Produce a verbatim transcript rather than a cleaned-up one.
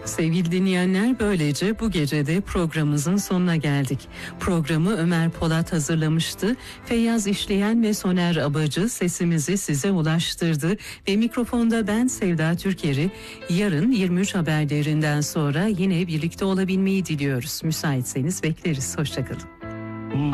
Sevgili dinleyenler, böylece bu gece de programımızın sonuna geldik. Programı Ömer Polat hazırlamıştı. Feyyaz İşleyen ve Soner Abacı sesimizi size ulaştırdı. Ve mikrofonda ben Sevda Türker'i. Yarın yirmi üç haberlerinden sonra yine birlikte olabilmeyi diliyoruz. Müsaitseniz bekleriz. Hoşçakalın.